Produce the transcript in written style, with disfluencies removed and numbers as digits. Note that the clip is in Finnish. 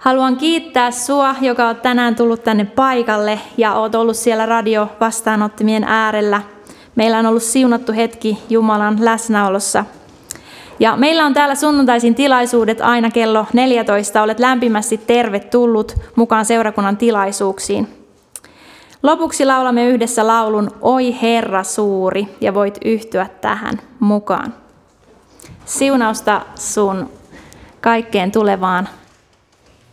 Haluan kiittää sua, joka oot tänään tullut tänne paikalle ja oot ollut siellä radio-vastaanottimien äärellä. Meillä on ollut siunattu hetki Jumalan läsnäolossa. Ja meillä on täällä sunnuntaisin tilaisuudet aina kello 14. Olet lämpimästi tervetullut mukaan seurakunnan tilaisuuksiin. Lopuksi laulamme yhdessä laulun Oi Herra suuri ja voit yhtyä tähän mukaan. Siunausta sun kaikkeen tulevaan